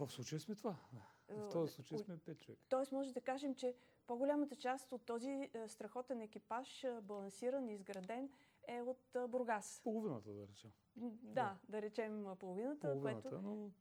В случая сме това. В този случай сме 5 човека. Тоест може да кажем, че по-голямата част от този страхотен екипаж, балансиран и изграден, е от Бургас. Половината, да речем. Да, да речем половината. Което... но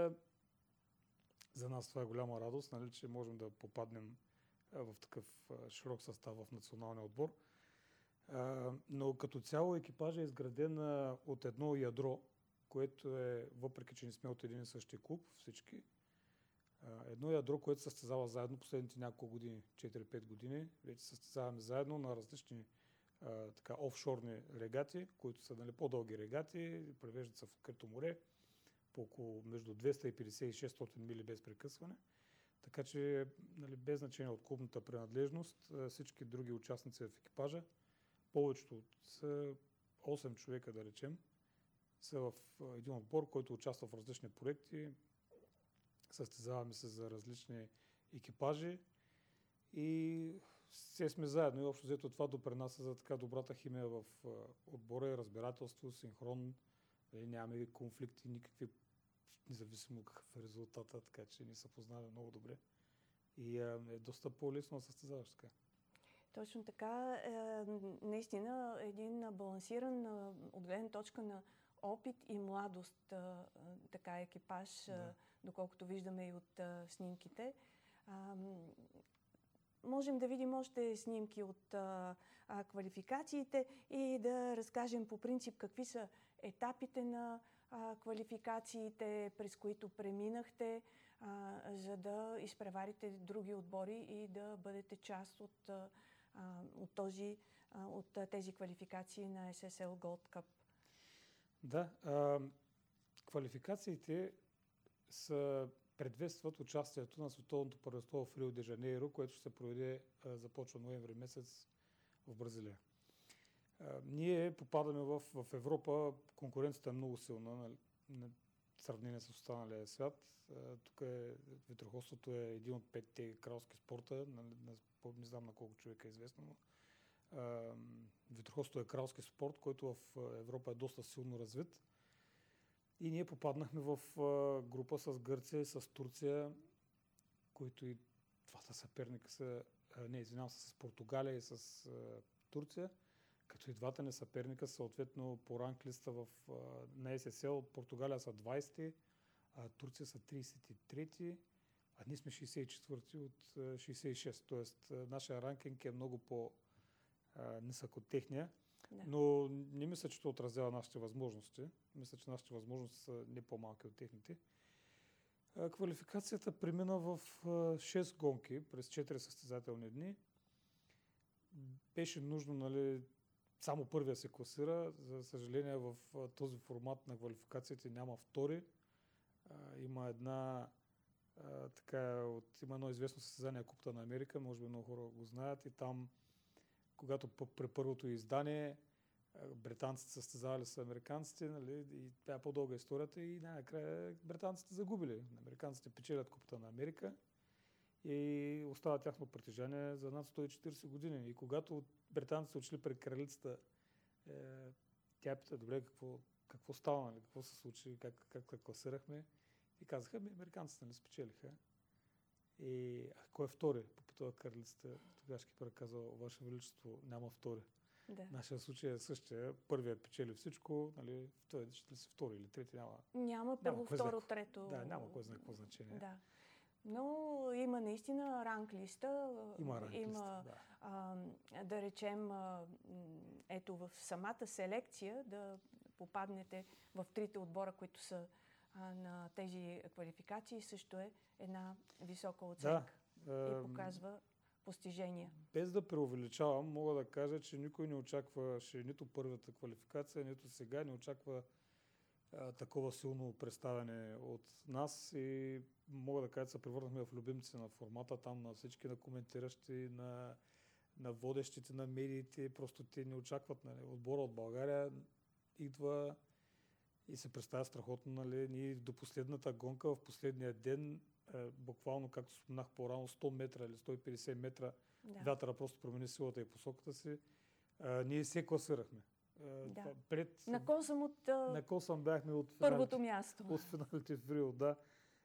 за нас това е голяма радост, нали, че можем да попаднем в такъв широк състав в националния отбор. Но като цяло екипажа е изграден от едно ядро, което е, въпреки че не сме от един и същи клуб, всички, едно ядро, което състезава заедно последните няколко години, 4-5 години. Вече състезаваме заедно на различни офшорни регати, които са, нали, по-дълги регати, превеждат се в открито море, по около между 250 и 600 мили без прекъсване. Така че, нали, без значение от клубната принадлежност, всички други участници в екипажа, повечето са 8 човека, да речем, са в един отбор, който участва в различни проекти. Състезаваме се за различни екипажи и все сме заедно. И общо взето това допринася за така добрата химия в отбора, разбирателство, синхрон. Нямаме конфликти никакви, независимо какъв е резултата, така че ни се познаваме много добре. И е доста по-лесно да състезаваш така. Точно така. Наистина един балансиран от гледна точка на опит и младост така екипаж, да. Доколкото виждаме и от снимките. Можем да видим още снимки от квалификациите и да разкажем по принцип какви са етапите на квалификациите, през които преминахте, за да изпреварите други отбори и да бъдете част от тези квалификации на SSL Gold Cup. Да, квалификациите предвестват участието на Световното първенство в Рио де Жанейро, което ще се проведе, започва ноември месец в Бразилия. Ние попадаме в Европа, конкуренцията е много силна на сравнение с останалия свят. Тук ветроходството е един от 5-те кралски спорта, не знам на колко човека е известно, но ветроходството е кралски спорт, който в Европа е доста силно развит. И ние попаднахме в група с Гърция и с Турция, които и двата съперника са, с Португалия и с Турция, като и двата ни съперника съответно по ранглиста на ССЛ от Португалия са 20-ти, а Турция са 33-ти, а ние сме 64-ти от 66. Тоест нашия ранкинг е много по-нисък от техния. Да. Но не мисля, че това отразява нашите възможности. Мисля, че нашите възможности са не по-малки от техните. Квалификацията премина в 6 гонки през 4 състезателни дни. Беше нужно, нали, само първия се класира. За съжаление, в този формат на квалификациите няма втори. Има има едно известно състезание Купата на Америка, може би много хора го знаят, и там, когато при първото издание британците състезавали с американците, нали, и тя е по-дълга историята, и най-накрая британците загубили. Американците печелят Купата на Америка и остава тяхно притежание за над 140 години. И когато британците отшли пред кралицата, тя пита: добре, какво става, нали, какво се случи, как класирахме? И казаха: американците, нали, спечелиха. И кой е втори? Попитава кралицата. Тогава Шкипър казал: Ваше Величество, няма втори. Да. Нашия случай е същия. Първият печели всичко, нали, ще ли си втори или трети, няма първо, второ, трето. Да, няма кой знае какво значение. Да. Но има наистина ранглиста. Има ранглиста, да речем, ето в самата селекция да попаднете в трите отбора, които са на тези квалификации, също е една висока оценка и показва постижения. Без да преувеличавам, мога да кажа, че никой не очакваше нито първата квалификация, нито сега не очаква такова силно представяне от нас, и мога да кажа, че се превърнахме в любимци на формата, там на всички, на коментиращи, на водещите, на медиите. Просто те не очакват, нали, отбора от България идва и се представя страхотно, нали. Ние до последната гонка, в последния ден, буквално, както споменах по-рано, 100 метра или 150 метра, вятъра просто промени силата и посоката си. Ние се класирахме. На косъм бяхме от първото място. От финалите в Рио, да.